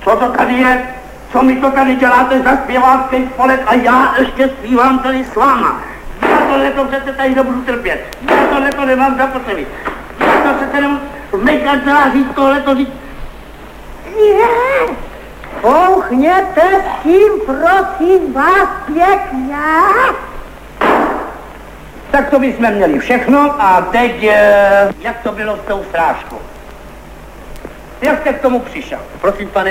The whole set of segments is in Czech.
Co to tady je? Co mi to tady děláte za zpěvácký spolek a já ještě zpívám tady s váma? Já tohleto přece tady nebudu trpět. Já tohleto nemám zapotřebí. Já to přece nemůžu mekat říct tohleto říct. Pouchněte s tím, prosím vás, pěkně. Tak to bychom měli všechno a teď, jak to bylo s tou strážkou? Jak jste k tomu přišel? Prosím, pane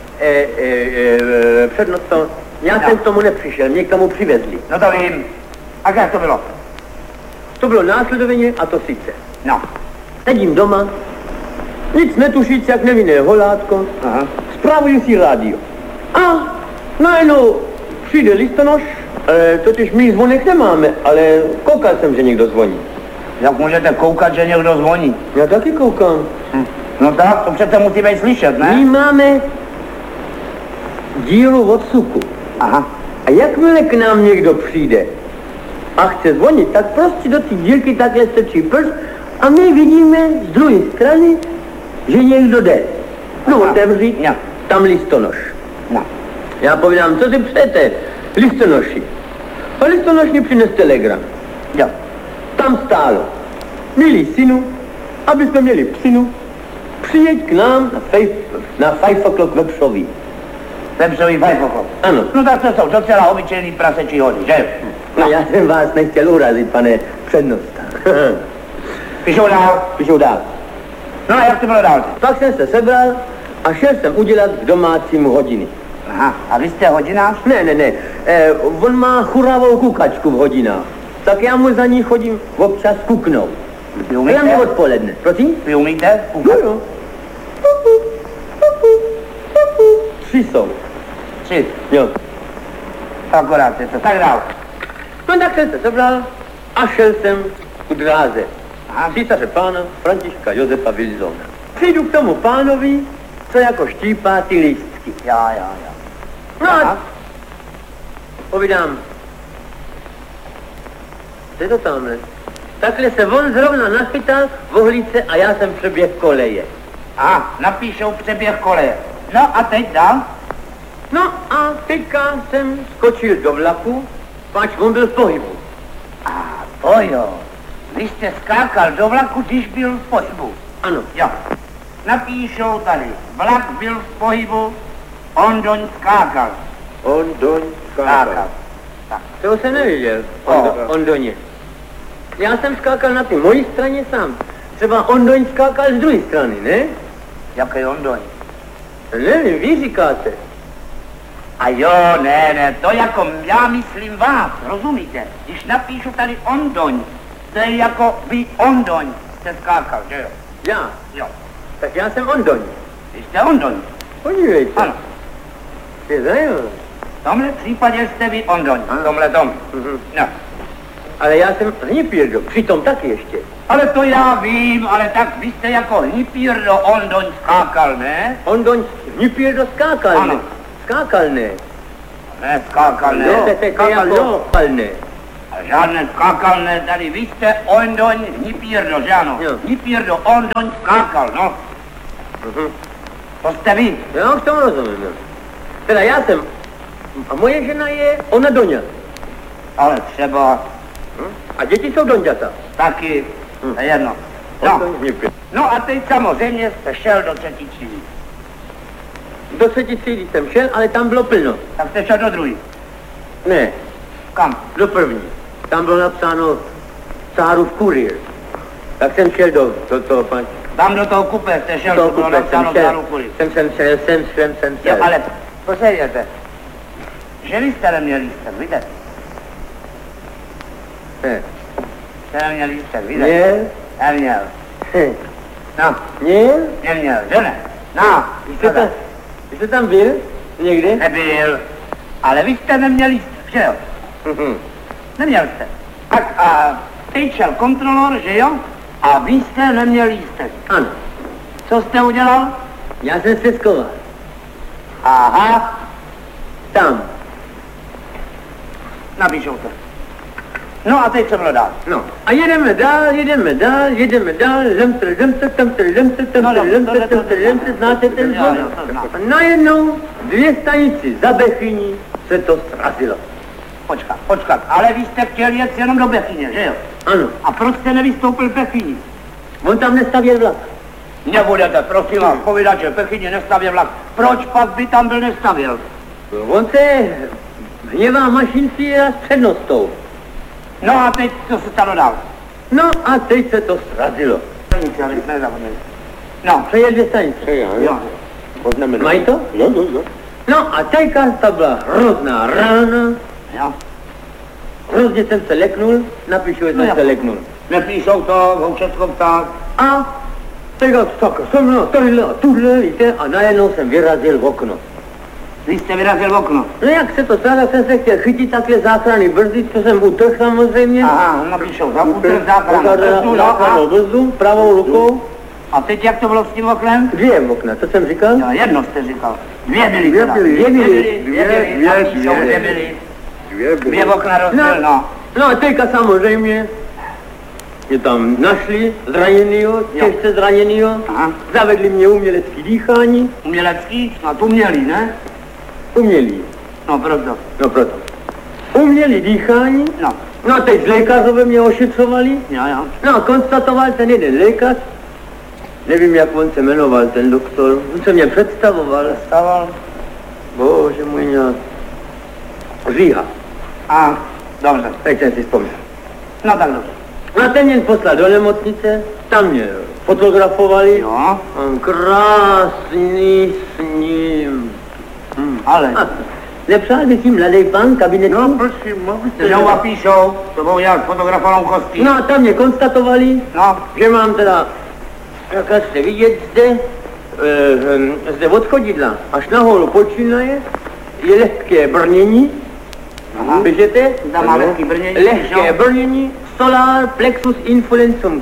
přednosto, já jsem k tomu nepřišel, mě k tomu přivezli. No to vím. A jak to bylo? To bylo následovně a to sice. No. Sedím doma, nic netušíc, jak nevinné holátko, spravuji si rádio. A najednou přijde listonoš, totiž my zvonek nemáme, ale koukal jsem, že někdo zvoní. Jak můžete koukat, že někdo zvoní? Já taky koukám. No tak, to přece musí být slyšet, ne? My máme dílu od suku. Aha. A jakmile k nám někdo přijde a chce zvonit, tak prostě do té dílky takhle strčí prst a my vidíme z druhé strany, že někdo jde. No otevřít, no. Tam listonoš. No. Já povídám, co si přejete, listonoši. A listonoš mi přines telegram. Jo. Tam stálo, milý synu, aby jsme měli psinu, přijeď k nám na 5 o'clock ve Pšoví. Vepřový 5 o'clock. Ano. No tak to jsou docela obyčejný prasečí hody, že? No já jsem vás nechtěl urazit, pane přednosta. Píšou dál. Píšou dál. No a jak to bylo dál? Pak jsem se sebral a šel jsem udělat k domácímu hodiny. Aha, a vy jste hodinář? Ne. On má churavou kukačku v hodinách. Tak já mu za ní chodím občas kuknout. Vy umíte? Hlavně odpoledne. Prosím? Vy umíte? Jo. 3 jsou. 3. Jo. Akorát je to. Tak dál. No tak jsem se sebral a šel jsem ku dráze. Aha. Císaře pána Františka Josefa Wilsona. Přijdu k tomu pánovi, co jako štípá ty lístky. Jo. No Aha. a povídám, co je to tamhle? Takhle se on zrovna nachytal v ohlíce a já jsem přeběh koleje. Aha, napíšou přeběh koleje. No a teď dál? No a teďka jsem skočil do vlaku, pač on byl v pohybu. A to jo. Vy jste skákal do vlaku, když byl v pohybu. Ano. Jo. Napíšou tady. Vlak byl v pohybu, on doň skákal. On doň Skákal. Tak. To jsem neviděl, on do ně. Já jsem skákal na té mojí straně sám. Třeba on doň skákal z druhé strany, ne? Jaký on doň? Nevím, vy říkáte. A jo, ne, to jako já myslím vás, rozumíte? Když napíšu tady on doň, to je jako vy on doň jste skákal, že jo? Já? Jo. Tak já jsem on doň. Vy jste on doň. Podívejte. Ano. Je zajímavé. V tomhle případě jste vy on doň. V tomhle tom. No. Ale já jsem hněpírdo, přitom taky ještě. Ale to já vím, ale tak vy jste jako hnípírdo on doň skákal, ne? On doň hněpírdo skákal, Ano. ne? Skákal, ne? Ne, skákal, ne. Jo, skákal, ne. A žádné skákal, ne, tady vy jste on doň hnípírdo, že ano? Jo. Hnípírdo on doň skákal, no. To jste vy. Já k tomu rozumím, jo. Teda já jsem, a moje žena je ona doňa. Ale třeba A děti jsou doňďata. taky, to je jedno. On No. doň hněpírdo. No a teď samozřejmě jste šel do třetí třídy. Do třetí třídy jsem šel, ale tam bylo plno. Tak jste šel do druhý. Ne, Kam? do první. Tam bylo napsáno Cárův kurýr. Tak jsem šel do toho, pan. Tam do toho kupe jste šel, Do to toho bylo kupe napsáno jsem Záru šel. Kury. Jsem Jo, šel. ale posledněte. Že vy jste neměl lístek, víte? Ne. Jste neměl lístek, víte? Měl? Neměl. No, Měl? neměl, že ne? No, Vy jste tam byl? Někdy? nebyl. Ale vy jste neměl lístek, že jo? Neměl jste. Tak a teď šel kontrolor, že jo? A vy jste neměl lístek. Ano. Co jste udělal? Já jsem se schoval. Aha, Tam. napíšou to. No a teď co bylo dál? No, a jedeme dál, znáte ten zvon? A najednou 2 stanici za Bechyní se to srazilo. Počkat, ale vy jste chtěli jet jenom do Bechyně, že jo? Ano, A proč jste nevystoupil v Bechyni? on tam nestavěl vlak. Nebudete, prosím vás, povídat, že v Bechyni nestavěl vlak. Proč pak by tam byl nestavěl? On se hněvá mašinci a s přednostou. No a teď co se stalo dál? No a teď se to srazilo. Nic, ale jsme nezapomněli. No, Přejel 2 stanice. jo. Mají to? Jo. No a teďka ta byla hrozná rána. Jo. Hrozně jsem se leknul, napíšu, že jsem se leknul. Nepíšou to, všechno ptát. A teďka jsem na tohle a tuhle, víte, a najednou jsem vyrazil v okno. Vy jste vyrazil v okno. No jak se to stalo, jsem se chtěl chytit takhle záchranný brzdy, co jsem utrhl samozřejmě. Aha, napíšou, utrh záchranu. Záchrannou brzdu, pravou rukou. A teď jak to bylo s tím oknem? 2 okna, co jsem říkal? Jo, jedno jste říkal. 2 byly. Dvě teda. byly. Dvě okna rozbil, no. No a teďka samozřejmě mě tam našli zraněnýho, těžce zraněnýho, Aha. zavedli mě umělecký dýchání, Umělecký, snad umělý, ne? umělý, No proto. no proto. Umělý dýchání, No, no a teď lékařové mě ošetřovali, jo. no a konstatoval ten jeden lékař, nevím jak on se jmenoval ten doktor, on se mě představoval, Staval. bože můj nějak, Říha, A, dobře. teď jsem si vzpomněl. No tak dobře. No a ten mě poslal do nemocnice, tam mě fotografovali, Jo, mám krásný sním. ale. A nepřál by si mladý pán kabinetu? No, prosím, můžete. Jo, a píšou, to budou nějak fotografovanou kostí. No a tam mě konstatovali, No, že mám teda, jak jste vidět zde od chodidla až nahoru počínaje, je lehké brnění, Aha. běžete? Tam má lehký brnění, Lehké jo. brnění, solar plexus influencum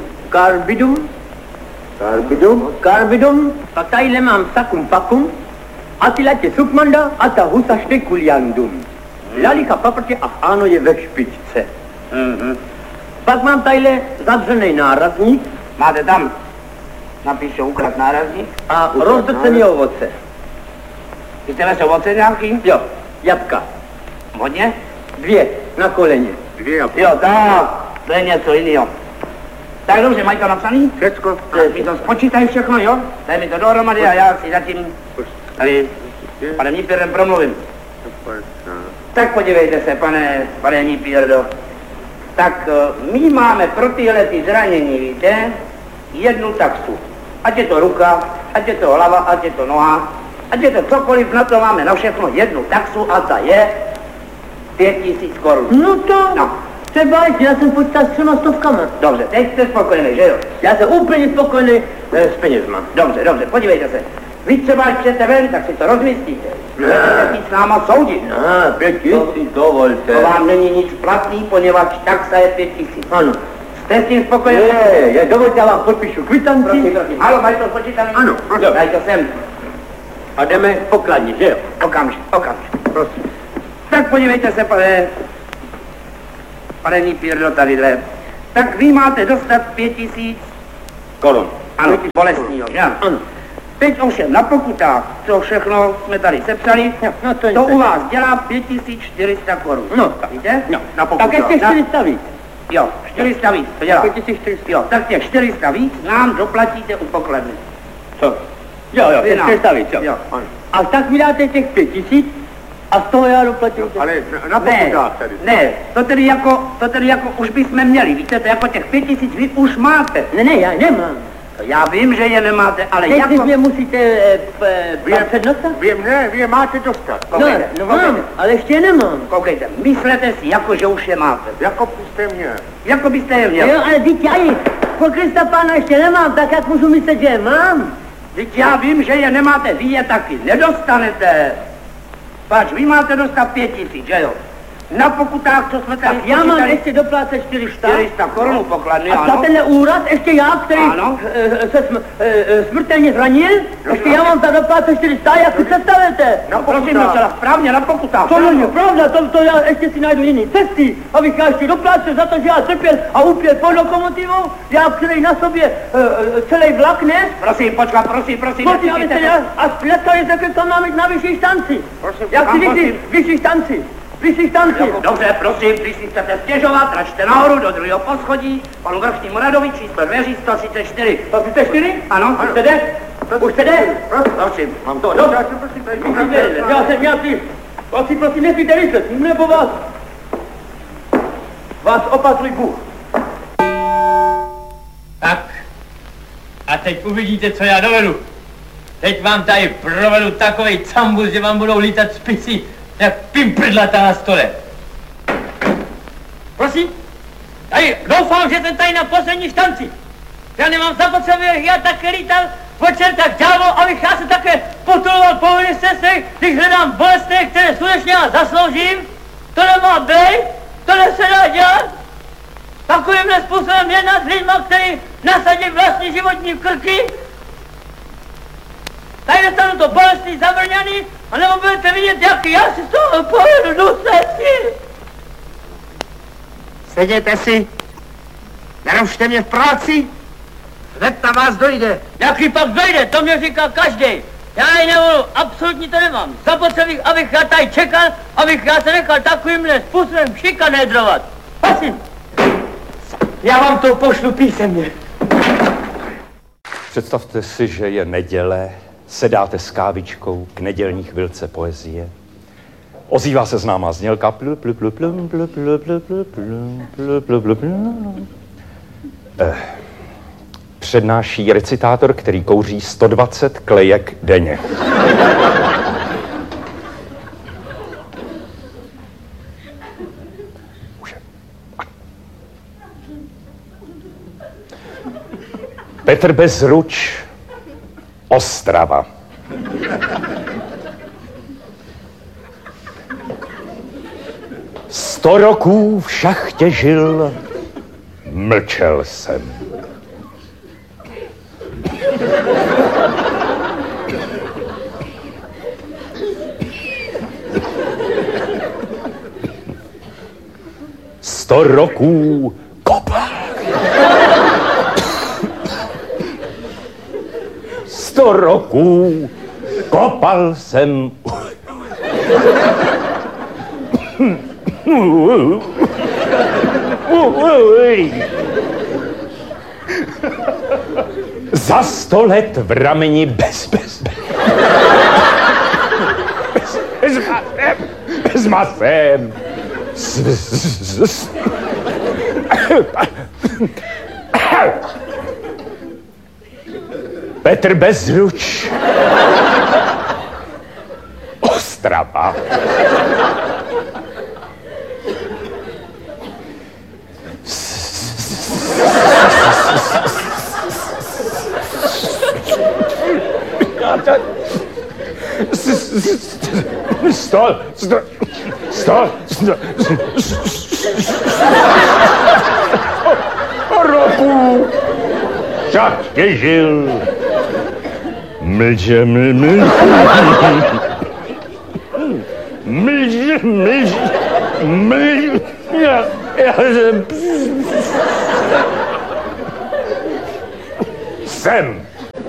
carbidum, pak tadyhle mám sakum pakum, atilatě sukmanda a ta husa štekuliandum. Lalicha paprtě a ano je ve špičce. Pak mám tadyhle zavřený nárazník Máte tam, napíšou ukrad nárazník. a rozdrcený ovoce. Vy jste vesel ovoce nějaký? Jo, jabka. Hodně? 2 na koleně. 2,5. Jo, tak, to je něco jiného. Tak dobře, mají to napsaný? Všecko. Tak mi to spočítají všechno, jo? Daj mi to dohromady a já si zatím tady panem Nípěrdem promluvím. Tak podívejte se, pane Nípěrdo. Tak my máme pro tyhle ty zranění, víte, jednu taxu. Ať je to ruka, ať je to hlava, ať je to noha, ať je to cokoliv, na to máme na všechno jednu taxu a ta je 5000 korun. No to, No. třeba, já jsem počítal s 3 stovkama. Dobře, teď jste spokojený, že jo? Já jsem úplně spokojený s penězma. Dobře, podívejte se. Vy třeba až chcete ven, tak si to rozmyslíte. Chcete si s náma soudit. No, 5 000, dovolte. To vám není nic platný, poněvadž taxa je 5000. Ano. Jste s tím spokojený? Dovolte, já vám podpíšu kvitanci. Prosím. Halo, mají to spočítané? Ano, prosím. Daj to sem. A jdeme k pokladni, že jo? Okamžik. Prosím. Tak podívejte se, pane Nípěrdo, tadyhle. Tak vy máte dostat 5000 Korun. ano, bolestního, že? Ano. Teď ovšem na pokutách, co všechno jsme tady sepsali, No, to u vás dělá 5400 korun. No, Víte? No, na pokutách. tak ještě 400 víc. Jo, 400 víc, to dělá. 5400. Jo, tak těch 400 víc nám doplatíte u pokladny. Co? Jo, Vy těch nám. 400 víc, jo. Jo. Ano. A tak mi dáte těch 5000 a z toho já doplatím. Ale na pokutách tady. Ne, to tedy jako už bychom měli, víte, to jako těch 5000 vy už máte. Ne, já nemám. Já vím, že je nemáte, ale Teď jako... mě musíte přednostat? Vy je máte dostat. Koukejte, No mám, ale ještě je nemám. koukejte, myslete si, jako že už je máte. Jako byste měl. Jako byste je měli. Jo, ale teď já ji po Krista Pána ještě nemám, tak jak můžu myslet, že je mám? Vždyť já vím, že je nemáte, vy je taky nedostanete. Pač, vy máte dostat 5000, že jo? Na pokutách, co jsme tady Tak já mám ještě doplácet 400. 400 korun pokladny, A za ano. tenhle úraz ještě já, který Ano. se smrtelně zranil, ještě já mám za doplácet 400, jak si představíte? No prosím, docela správně, na pokutách. To není pravda, to já ještě si najdu jiný cesty, abych já ještě doplácel za to, že já trpěl a upěl pod lokomotivou, já který na sobě celý vlak nes. Prosím, počkat, prosím. Prosím, abyste a spletkali řekl, to mám jít na vyšší stanci. Prosím, Jak si tam, říci, prosím. vyšší stanci. Dobře, prosím, když si chcete stěžovat, račte nahoru do druhého poschodí, panu Vrchnímu Radovi, číslo dveří 134. 134? Ano. Už jde? Už jde? Prosím. Mám to. No, já jsem nějaký, prosím, nesmíte vysvět, nebo vás opatruj Bůh. Tak, a teď uvidíte, co já dovedu. Teď vám tady provedu takovej cambus, že vám budou lítat spisy, jak pimprdlata na stole. Prosím, tady, doufám, že jsem tady na poslední štanci. Já nemám zapotřebí, jak já také lítal po čertách ďábel, abych já se také potuloval po ministerstvech, když hledám bolestné, které skutečně já zasloužím. To nemá být, to se dá dělat. Takovýmhle způsobem jednat s lidma, který nasadí vlastní životní krky. Tady dostanu to bolestný, zavrňaný, anebo budete vidět, jak já si z toho povedu důsledky. Seděte si, nerušte mě v práci, hned na vás dojde. Jaký pak dojde, to mě říká každý. Já ji nevolil, absolutně to nemám. Zapotřebí, abych já tady čekal, abych já se nechal takovýmhle způsobem šikanédrovat. Prosím. Já vám to pošlu písemně. Představte si, že je neděle, sedáte s kávičkou k nedělní chvilce poezie. Ozývá se známá znělka. Přednáší recitátor, který kouří 120 klejek denně. Petr Bezruč, Ostrava. Sto roků v šachtě žil, mlčel jsem. Sto roků kopal. 100 roků kopal jsem. Za 100 let v rameni bez masem. Petr Bezruč, Ostrava. Roku šachtě žil. Mlže. Jsem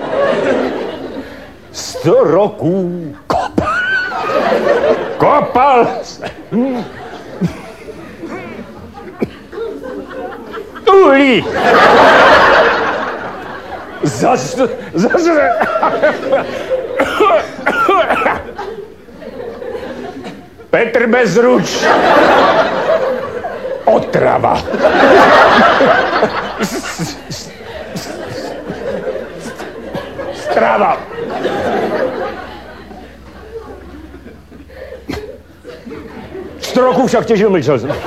100 roků kopal jsem. Uhlí. Zase. Petr Bezruč, Otrava. Strava. Sto roků však těžil mlčel jsem.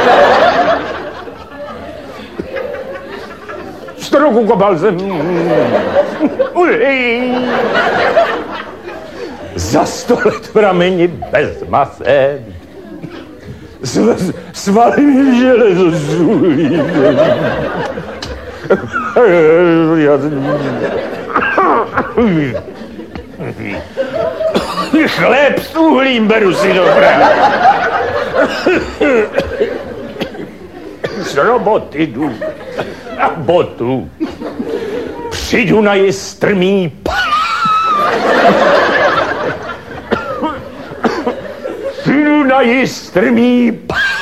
100 roků kopal jsem. Za 100 let v rameni bez masem. Svaly mi železo zůlí. Chléb s uhlím beru si do práce. Z roboty jdu a botu. Přijdu na jistrmý Přijdu na jistrmý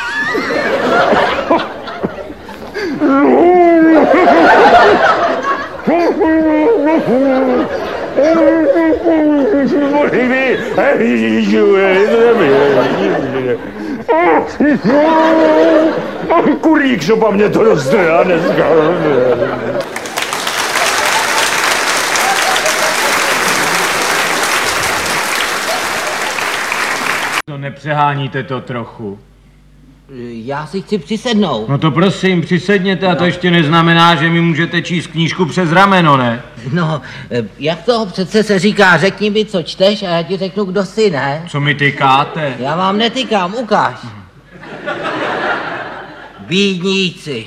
Kurík šopa mě to roztrhá dneska. To nepřeháníte to trochu. Já si chci přisednout. No to prosím, přisedněte a to ještě neznamená, že mi můžete číst knížku přes rameno, ne? No, jak to přece se říká, řekni mi, co čteš a já ti řeknu, kdo jsi, ne? Co mi tykáte? Já vám netykám, ukáž. Bídníci.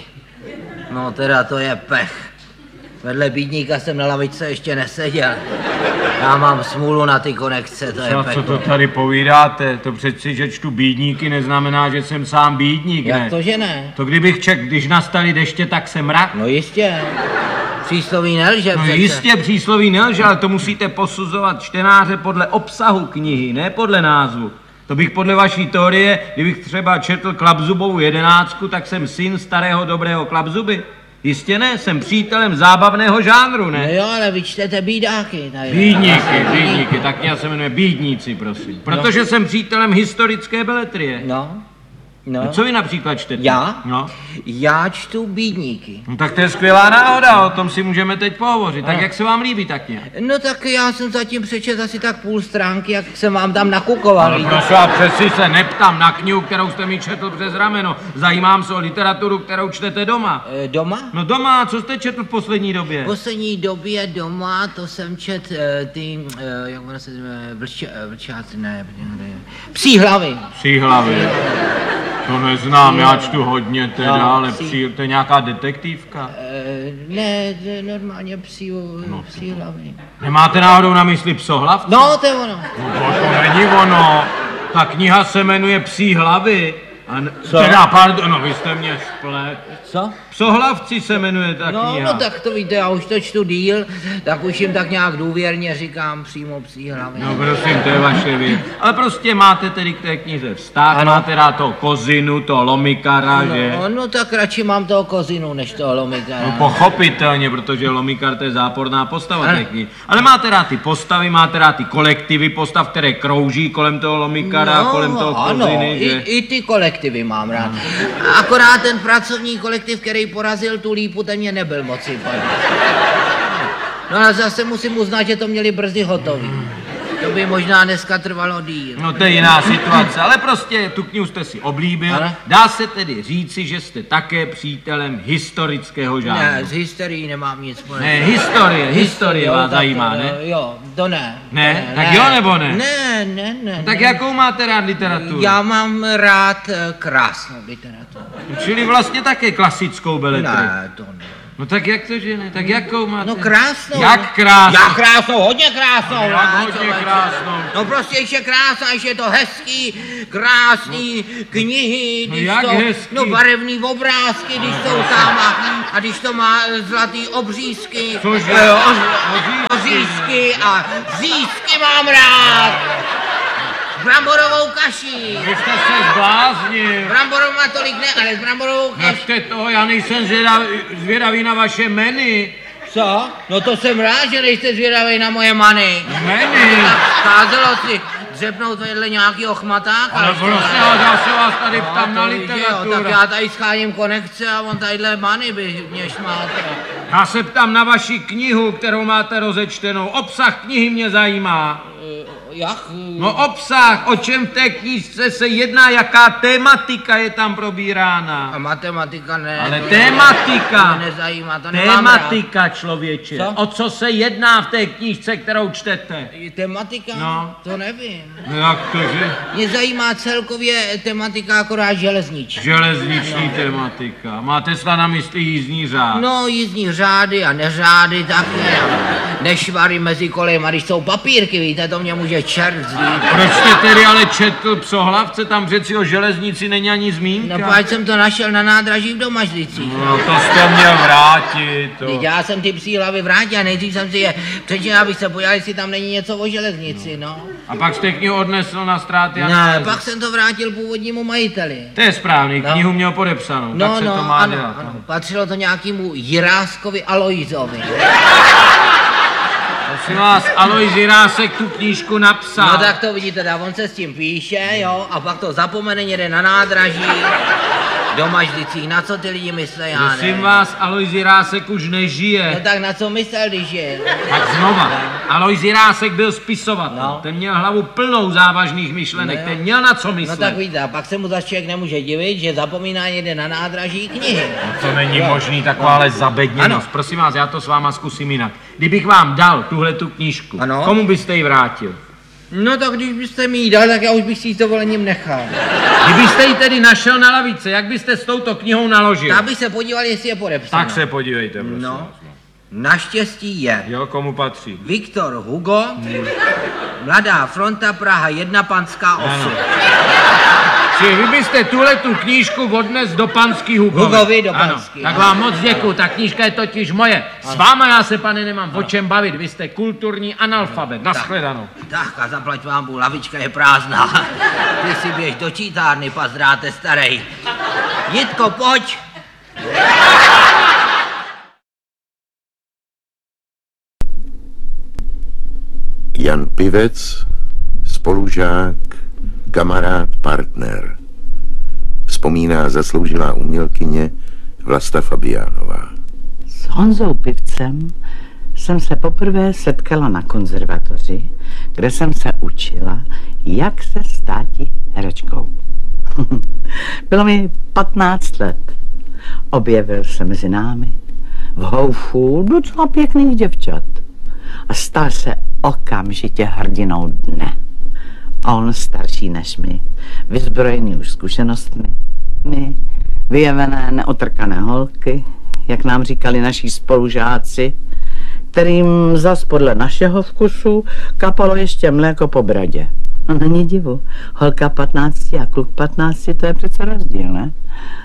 No teda to je pech. Vedle bídníka jsem na lavičce ještě neseděl. Já mám smůlu na ty konekce, to je peklo. Co to tady povídáte? To přeci, že čtu bídníky, neznamená, že jsem sám bídník, ne? Jak to, že ne? To kdybych čekl, když nastaly deště, tak jsem mrak. No jistě. Přísloví nelže No přece. jistě, přísloví nelže, ale to musíte posuzovat čtenáře podle obsahu knihy, ne podle názvu. To bych podle vaší teorie, kdybych třeba četl Klapzubovu 11, tak jsem syn starého dobrého Klapzuby. Jistě ne, jsem přítelem zábavného žánru, ne? No jo, ale vy čtete bídáky. Tady. Bídníky, tak kniha se jmenuje Bídníci, prosím. Protože jsem přítelem historické beletrie. No. No, co vy například čtete? Já? No. Já čtu bídníky. No tak to je skvělá náhoda, o tom si můžeme teď pohovořit. Tak jak se vám líbí ta kniha? No tak já jsem zatím přečet asi tak půl stránky, jak jsem vám tam nakukoval. Ale prosím, já přeci se neptám na knihu, kterou jste mi četl přes rameno. Zajímám se o literaturu, kterou čtete doma. Doma? No doma, co jste četl v poslední době? V poslední době doma, to jsem čet jak ono se jmenuje, vlčáci, ne, Psí hlavy. Psí hlavy. To neznám, já čtu hodně teda, No, ale to je nějaká detektivka. Ne, normálně psí hlavy. Nemáte náhodou na mysli Psohlavce? No, to je ono. No to není ono. Ta kniha se jmenuje Psí hlavy. Co? Teda, pardon, no vy jste mě splet. Co? Psohlavci se jmenuje ta kniha. No tak to víte, já už to čtu díl, tak už jim tak nějak důvěrně říkám přímo Psí hlavy. No prosím, to je vaše věc. Ale prostě máte tedy k té knize vztah, Ano. máte rád toho Kozinu, toho Lomikara, že? No tak radši mám toho Kozinu, než toho Lomikara. No pochopitelně, protože Lomikar to je záporná postava té knihy. Ale máte rád ty postavy, máte rád ty kolektivy postav, které krouží kolem toho Lomikara, kolem toho Koziny, že? I ty kolektivy mám rád. Akorát ten pracovní kolektiv, který porazil tu lípu, ten mě nebyl moc sympatický. No ale zase musím uznat, že to měli brzy hotový. To by možná dneska trvalo díl. No to je jiná situace, ale prostě tu knihu jste si oblíbil. Ano. Dá se tedy říci, že jste také přítelem historického žánru. Ne, z historií nemám nic společného. Ne, historie jo, vás tak, zajímá, ne? Jo, to ne. Ne? Tak jo, nebo ne? Ne. Tak jakou máte rád literaturu? Já mám rád krásnou literaturu. Čili vlastně také klasickou beletrii. Ne, to ne. No tak jak to, že ne? Tak jakou máte? No krásnou. Jak krásnou? Jak krásnou, hodně krásnou. Jak ne, hodně člověče. krásnou? No prostě ještě krásná, ještě je to hezký, krásný knihy, No když jak to, hezký? no barevný obrázky, když jsou tam a když to má zlatý obřízky. Cože? Obřízky a řízky mám rád. Bramborovou kaši. Vy jste se zbláznil. Bramborovou má tolik ne, ale s bramborovou kaši. Nechte toho, já nejsem zvědavý na vaše meny. Co? No to jsem rád, že nejste zvědavej na moje many. Meny? Scházelo si dřepnout vedle nějakýho chmatáka. Ale prostě, já se vás tady ptám na literaturu. Tak já tady scháním konekce a on tadyhle many by mě šmátil. Já se ptám na vaši knihu, kterou máte rozečtenou. Obsah knihy mě zajímá. Jak? No obsah, o čem v té knížce se jedná, jaká tématika je tam probírána. A matematika ne. Ale to tématika. mě nezajímá, to nemám rád. Tématika, člověče. Co? O co se jedná v té knížce, kterou čtete? Tematika? No. To nevím. No jak to, že? Mě zajímá celkově tematika akorát železniční. Železniční tematika. Máte snad na mysli jízdní řád? No, jízdní řády a neřády taky. Nešvary mezi kolejema, když jsou papírky, víte, to mě může čert zlít. Proč jste tedy ale četl Psohlavce, tam přeci o železnici není ani zmínka? No, páč jsem to našel na nádraží v Domažlicích. No to jste měl vrátit. Teď já jsem ty psí hlavy vrátil a nejdřív jsem si je přečetl, abych se podíval, jestli tam není něco o železnici, no. A pak jste knihu odnesl na ztráty a Ne, nálezy. pak jsem to vrátil původnímu majiteli. To je správný, No. knihu měl podepsanou, No, tak se no, to má ano, dělat. ano. Patřilo to nějakému Jiráskovi Aloizovi. Prosím vás, Alojz Jirásek tu knížku napsal. No tak to vidíte, tak on se s tím píše, jo, a pak to zapomene někde na nádraží, do Mažlicích. Na co ty lidi myslí, já Prosím nevím. vás, Alojz Jirásek už nežije. No tak na co myslel, když je? Tak znova, Alojz Jirásek byl spisovatel, No. ten měl hlavu plnou závažných myšlenek, No jo. ten měl na co No myslet. tak víte, a pak se mu zase člověk nemůže divit, že zapomíná někde na nádraží knihy. To není Jo. možný, takováhle zabedněnost. Ano. Prosím vás, já to s váma zkusím jinak. Kdybych vám dal tuhle tu knížku, Ano. komu byste ji vrátil? No tak když byste mi ji dal, tak já už bych si ji s dovolením nechal. Kdybyste ji tedy našel na lavice, jak byste s touto knihou naložil? Já bych se podíval, jestli je podepsaná. Tak se podívejte, prosím No. vás. Naštěstí je. Jo, komu patří? Viktor Hugo, Mladá fronta Praha 1, Panská 8. Čili vy byste tuhle tu knížku odnes do Panský Hugovi. Hugovi do Ano, Panský, tak ano. vám moc děkuju, ta knížka je totiž moje. S váma já se, pane, nemám o čem bavit, vy jste kulturní analfabet. Nashledanou. Tak a zaplať vám, bu, lavička je prázdná. Ty si běž do čítárny, pazdráte starej. Jitko, pojď. Jan Pivec, spolužák, kamarád, partner. Vzpomíná zasloužilá umělkyně Vlasta Fabiánová. S Honzou Pivcem jsem se poprvé setkala na konzervatoři, kde jsem se učila, jak se státi herečkou. Bylo mi 15 let. Objevil se mezi námi v houfu docela pěkných děvčat a stal se okamžitě hrdinou dne. On starší než my, vyzbrojený už zkušenostmi, my vyjevené neotrkané holky, jak nám říkali naši spolužáci, kterým zas podle našeho vkusu kapalo ještě mléko po bradě. No není divu, holka 15 a kluk 15, to je přece rozdíl, ne?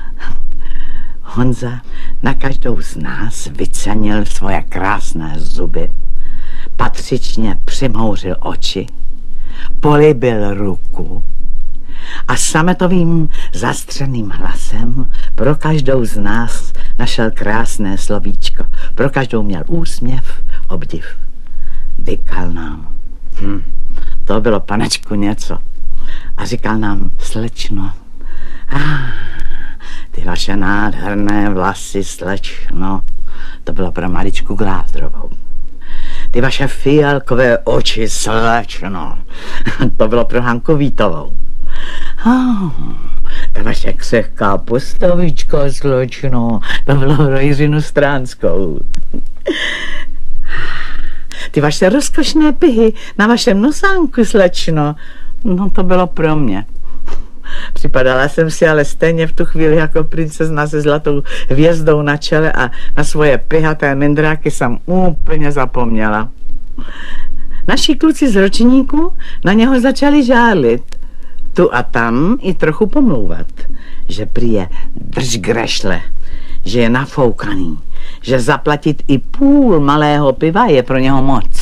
Honza na každou z nás vycenil svoje krásné zuby, patřičně přimhouřil oči, políbil ruku a sametovým zastřeným hlasem pro každou z nás našel krásné slovíčko. Pro každou měl úsměv, obdiv. Vykal nám. To bylo, panečku, něco. A říkal nám, slečno, ty vaše nádherné vlasy, slečno, to bylo pro Maričku Glázdrovou. Ty vaše fialkové oči, slečno, to bylo pro Hanku Vítovou. Ta vaše křehká postavička, slečno, to bylo pro Jiřinu Stránskou. Ty vaše rozkošné pihy na vašem nosánku, slečno, no to bylo pro mě. Připadala jsem si ale stejně v tu chvíli jako princezna se zlatou hvězdou na čele a na svoje pihaté mindráky jsem úplně zapomněla. Naši kluci z ročníku na něho začali žálit. Tu a tam i trochu pomlouvat, že prý je držgrešle, že je nafoukaný, že zaplatit i půl malého piva je pro něho moc.